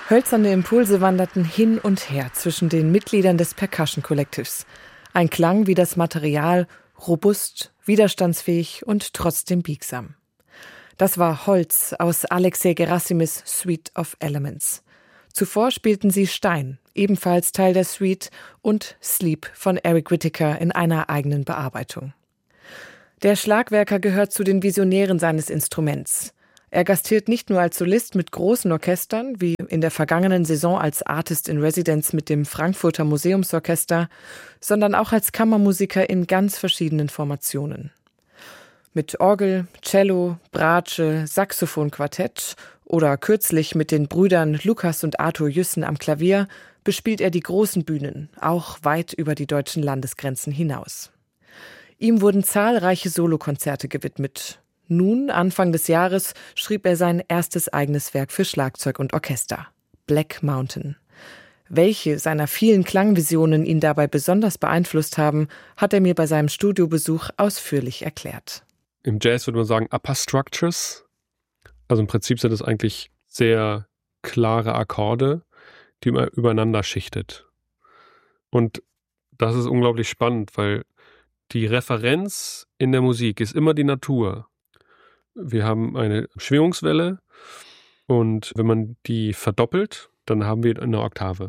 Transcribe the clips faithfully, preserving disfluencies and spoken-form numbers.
Hölzerne Impulse wanderten hin und her zwischen den Mitgliedern des Percussion Collectives. Ein Klang wie das Material, robust, widerstandsfähig und trotzdem biegsam. Das war Holz aus Alexei Gerassimis Suite of Elements. Zuvor spielten sie Stein, ebenfalls Teil der Suite, und Sleep von Eric Whitacre in einer eigenen Bearbeitung. Der Schlagwerker gehört zu den Visionären seines Instruments. Er gastiert nicht nur als Solist mit großen Orchestern, wie in der vergangenen Saison als Artist in Residence mit dem Frankfurter Museumsorchester, sondern auch als Kammermusiker in ganz verschiedenen Formationen. Mit Orgel, Cello, Bratsche, Saxophonquartett oder kürzlich mit den Brüdern Lukas und Arthur Jüssen am Klavier bespielt er die großen Bühnen, auch weit über die deutschen Landesgrenzen hinaus. Ihm wurden zahlreiche Solokonzerte gewidmet. Nun, Anfang des Jahres, schrieb er sein erstes eigenes Werk für Schlagzeug und Orchester, Black Mountain. Welche seiner vielen Klangvisionen ihn dabei besonders beeinflusst haben, hat er mir bei seinem Studiobesuch ausführlich erklärt. Im Jazz würde man sagen Upper Structures. Also im Prinzip sind es eigentlich sehr klare Akkorde, die man übereinander schichtet. Und das ist unglaublich spannend, weil die Referenz in der Musik ist immer die Natur. Wir haben eine Schwingungswelle und wenn man die verdoppelt, dann haben wir eine Oktave.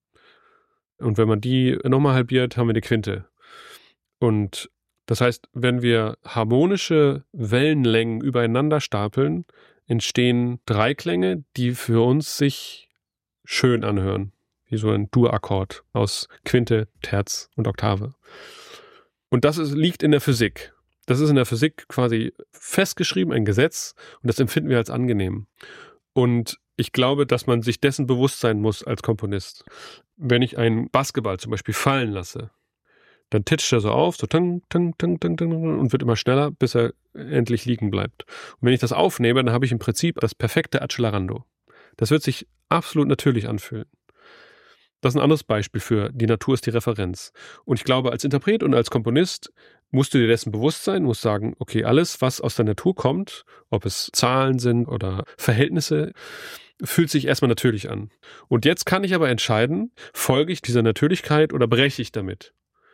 Und wenn man die nochmal halbiert, haben wir eine Quinte. Und das heißt, wenn wir harmonische Wellenlängen übereinander stapeln, entstehen Dreiklänge, die für uns sich schön anhören. Wie so ein Dur-Akkord aus Quinte, Terz und Oktave. Und das ist, liegt in der Physik. Das ist in der Physik quasi festgeschrieben, ein Gesetz, und das empfinden wir als angenehm. Und ich glaube, dass man sich dessen bewusst sein muss als Komponist. Wenn ich einen Basketball zum Beispiel fallen lasse, dann titscht er so auf, so tang, tang, tang, tang, tang, und wird immer schneller, bis er endlich liegen bleibt. Und wenn ich das aufnehme, dann habe ich im Prinzip das perfekte Accelerando. Das wird sich absolut natürlich anfühlen. Das ist ein anderes Beispiel für die Natur ist die Referenz. Und ich glaube, als Interpret und als Komponist musst du dir dessen bewusst sein, musst sagen, okay, alles, was aus der Natur kommt, ob es Zahlen sind oder Verhältnisse, fühlt sich erstmal natürlich an. Und jetzt kann ich aber entscheiden, folge ich dieser Natürlichkeit oder breche ich damit?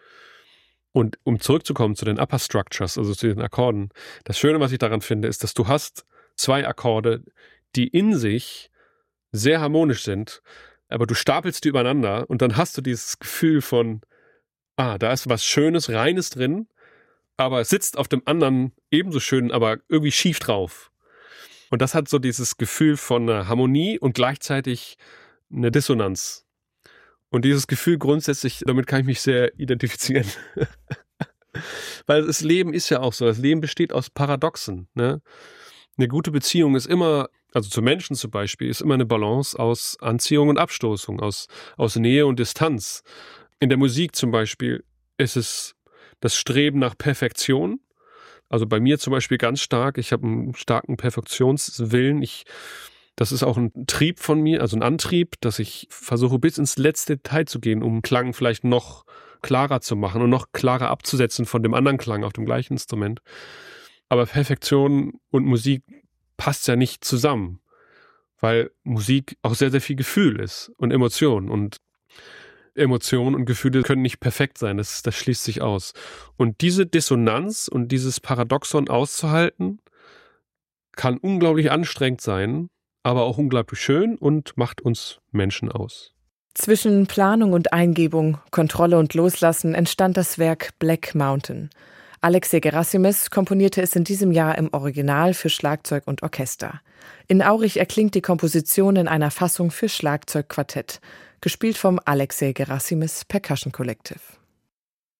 Und um zurückzukommen zu den Upper Structures, also zu den Akkorden, das Schöne, was ich daran finde, ist, dass du hast zwei Akkorde, die in sich sehr harmonisch sind, aber du stapelst die übereinander und dann hast du dieses Gefühl von, ah, da ist was Schönes, Reines drin, aber es sitzt auf dem anderen ebenso schön, aber irgendwie schief drauf. Und das hat so dieses Gefühl von einer Harmonie und gleichzeitig eine Dissonanz. Und dieses Gefühl grundsätzlich, damit kann ich mich sehr identifizieren. Weil das Leben ist ja auch so, das Leben besteht aus Paradoxen, ne? Eine gute Beziehung ist immer, also zu Menschen zum Beispiel, ist immer eine Balance aus Anziehung und Abstoßung, aus, aus Nähe und Distanz. In der Musik zum Beispiel ist es das Streben nach Perfektion. Also bei mir zum Beispiel ganz stark, ich habe einen starken Perfektionswillen. Ich, das ist auch ein Trieb von mir, also ein Antrieb, dass ich versuche bis ins letzte Detail zu gehen, um Klang vielleicht noch klarer zu machen und noch klarer abzusetzen von dem anderen Klang auf dem gleichen Instrument. Aber Perfektion und Musik passt ja nicht zusammen, weil Musik auch sehr, sehr viel Gefühl ist und Emotion. Und Emotionen und Gefühle können nicht perfekt sein, das, das schließt sich aus. Und diese Dissonanz und dieses Paradoxon auszuhalten, kann unglaublich anstrengend sein, aber auch unglaublich schön und macht uns Menschen aus. Zwischen Planung und Eingebung, Kontrolle und Loslassen entstand das Werk Black Mountain. Alexei Gerassimis komponierte es in diesem Jahr im Original für Schlagzeug und Orchester. In Aurich erklingt die Komposition in einer Fassung für Schlagzeugquartett, gespielt vom Alexei Gerassimis Percussion Collective.